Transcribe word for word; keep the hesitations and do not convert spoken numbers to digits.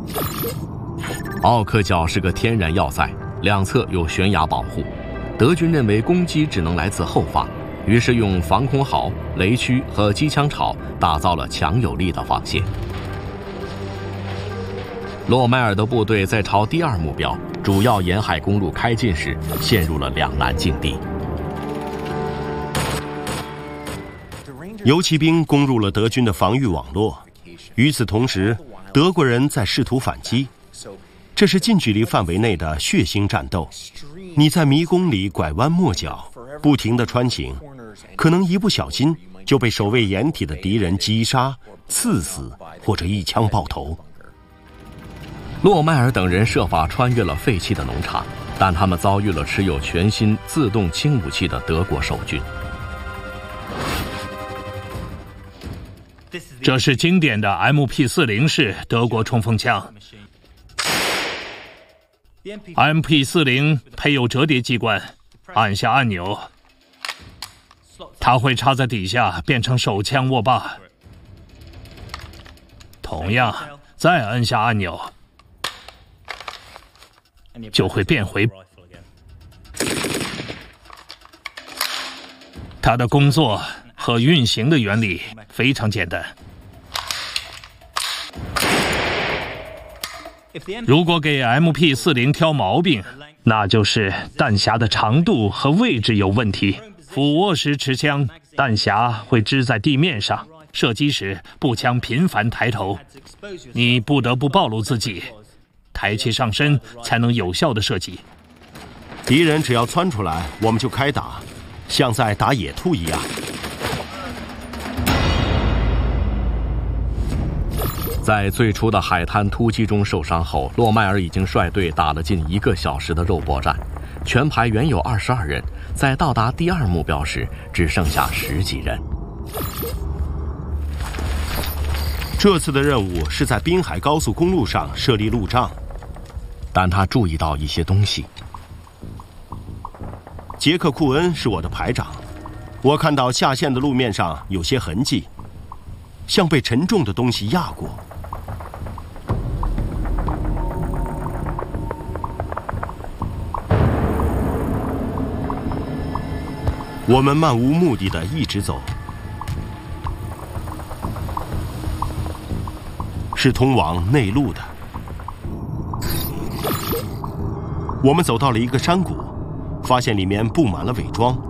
奥克角是个天然要塞，两侧有悬崖保护。德军认为攻击只能来自后方，于是用防空壕、雷区和机枪巢打造了强有力的防线。洛迈尔的部队在朝第二目标主要沿海公路开进时，陷入了两难境地。 游骑兵攻入了德军的防御网络，与此同时，德国人在试图反击。这是近距离范围内的血腥战斗，你在迷宫里拐弯抹角，不停地穿行，可能一不小心就被守卫掩体的敌人击杀、刺死，或者一枪爆头。 洛迈尔等人设法穿越了废弃的农场，但他们遭遇了持有全新自动轻武器的德国守军。 这是经典的 M P 四零 式德国冲锋枪。M P 四零 配有折叠机关，按下按钮，它会插在底下变成手枪握把。同样，再按下按钮，就会变回。它的工作和运行的原理非常简单。如果给 M P 四零 挑毛病，那就是弹匣的长度和位置有问题。俯卧时持枪，弹匣会支在地面上，射击时步枪频繁抬头，你不得不暴露自己，抬起上身才能有效的射击。 敌人只要窜出来，我们就开打，像在打野兔一样。 在最初的海滩突击中受伤后，洛迈尔已经率队打了近一个小时的肉搏战，全排原有二十二人，在到达第二目标时只剩下十几人。 这次的任务是在滨海高速公路上设立路障， 但他注意到一些东西。 杰克·库恩是我的排长，我看到下线的路面上有些痕迹，像被沉重的东西压过。我们漫无目的地一直走，是通往内陆的。我们走到了一个山谷，发现里面布满了伪装，